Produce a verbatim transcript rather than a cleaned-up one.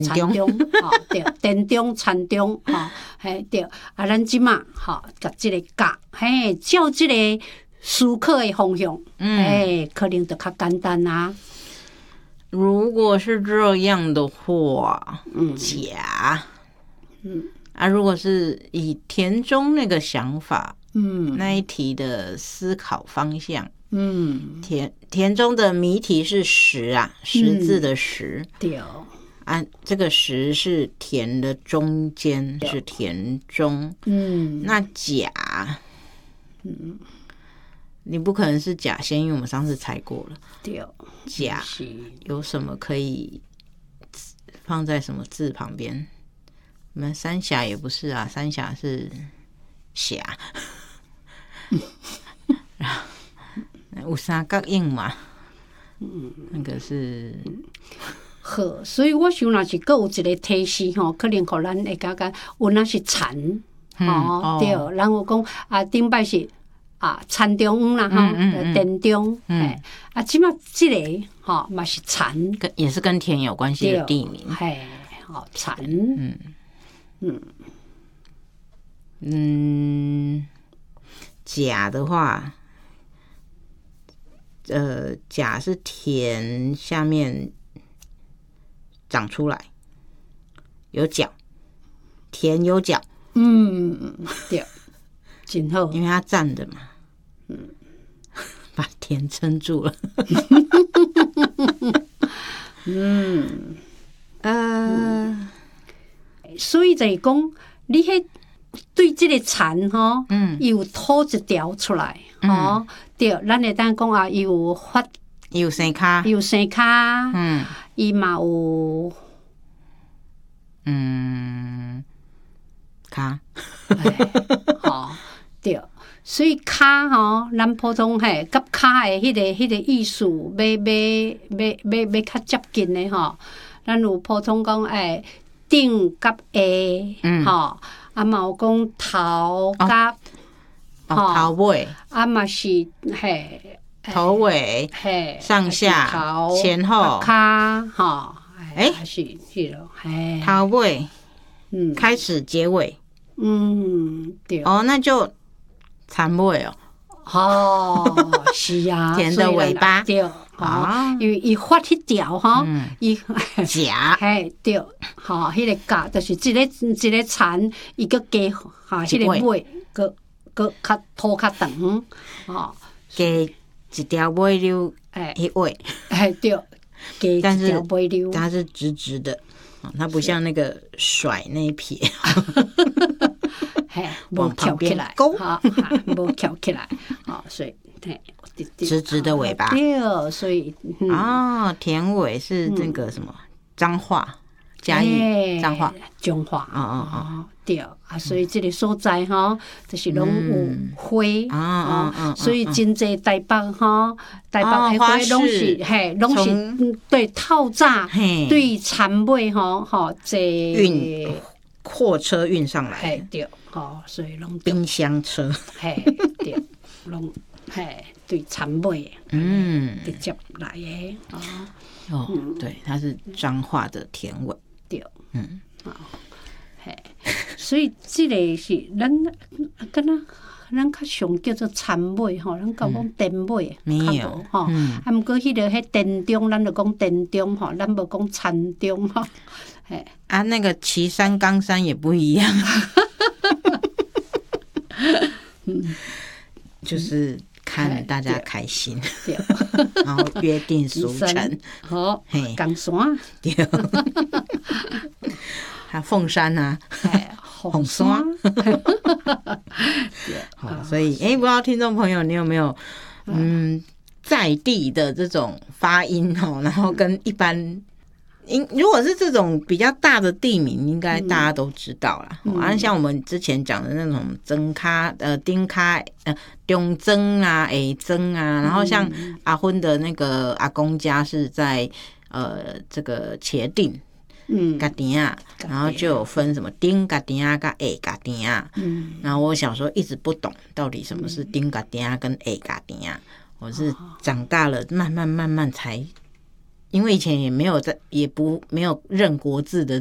田中，吼对，田中、田中，吼嘿对。啊，咱即马吼，甲即个教，嘿，照即个思考的方向，嗯，嘿，可能就较简单啊。 如果是这样的话，嗯，甲，嗯啊，如果是以田中那个想法，嗯，那一题的思考方向，嗯，田田中的谜题是十啊，十字的十， 嗯、对。 啊，这个十是田的中间，是田中，嗯，那甲，嗯。你不可能是甲仙，因为我们上次猜过了。 对， 甲有什么可以放在什么字旁边？我们三峡也不是啊，三峡是峡。有三角印嘛？嗯，那个是。 好，所以我想若是各有一个提示吼，可能互咱会感觉有那是田，嗯、哦，对，然后讲啊，顶摆是。啊，田中啦，哈，田中，哎，啊，即马即个哈嘛是田， 也是跟田有关系的地名， 嘿，好田，嗯嗯嗯，甲的话，呃，甲是田下面长出来，有角，田有角， 嗯，对，真好， 因为它站的嘛。嗯，把田撑住了。 嗯，呃，所以就是讲，你迄对这个田吼，嗯，有吐一条出来，吼、嗯，对，咱会当讲啊，有发， 有生卡， 有生卡，嗯，伊嘛有， 嗯，卡， 好，对。所以卡吼，咱普通嘿，甲卡的迄、那个迄、那个意思，要要要要要较接近的吼。咱有普通讲诶，顶甲下，嗯，吼，啊嘛有讲头甲， 哦，头尾， 啊嘛是嘿， 头尾，嘿，上下，前后， 卡，吼， 诶， 是是咯，嘿， 头尾，嗯，开始结尾， 嗯，对， 哦，那就。田尾哦， 哦，是啊， 田的尾巴对，哦，因为伊发迄条哈，伊甲， 嘿对，吼，迄个甲就是一个一个田，伊个加哈，迄个尾个个较拖较长，哦， 加一条尾溜，哎，迄尾， 哎对，加一条尾溜， 它是直直的，它不像那个甩那一撇。 嘿，无翘起来，哈，无翘起来，哦，所以嘿， 直直的尾巴， 对，所以哦，田尾是那个什么彰化、嘉义、彰化、 彰化， 哦哦哦， 对啊，所以这个所在哈，就是拢有花啊，所以真济台北哈，台北的花拢是嘿，拢是对透早对田尾哈哈这运货车运上来， 嘿对。哦，所以拢冰箱车， 嘿，对，拢嘿对田尾，嗯，直接来的哦。 哦，嗯、对，它是彰化的田尾， 对，嗯，哦，嘿，所以这个是咱敢若咱较常叫做田尾吼，咱讲讲田尾， 没有吼，啊，毋过迄个迄田中，咱就讲田中吼，咱无讲田中吼，嘿， 啊，那个旗山、冈山也不一样。嗯，就是看大家开心， 对， 然后约定俗成。 好，嘿，冈山， 对，还有凤山啊， 红山。 好，所以哎、欸，不知道听众朋友你有没有嗯在地的这种发音哦，然后跟一般。如果是这种比较大的地名，应该大家都知道啦。嗯哦、啊，像我们之前讲的那种曾卡、呃丁卡、呃中曾啊、A 曾啊，然后像阿芬的那个阿公家是在呃这个茄定，嗯，嘎丁啊，然后就有分什么丁嘎丁啊跟 A 嘎丁啊，嗯，然后我小时候一直不懂到底什么是丁嘎丁啊跟 A 嘎丁啊，我是长大了慢慢慢慢才。 因为以前也没有在，也不没有认国字的